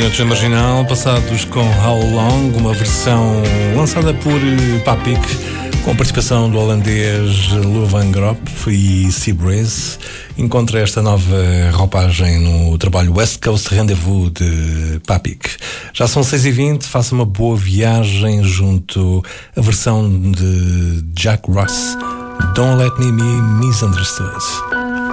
minutos na Marginal, passados com How Long, uma versão lançada por Papik, com a participação do holandês Lou Van Grop e Seabrace. Encontra esta nova roupagem no trabalho West Coast Rendezvous de Papik. Já são 6h20, faça uma boa viagem junto à versão de Jack Ross, Don't Let Me Be Misunderstood.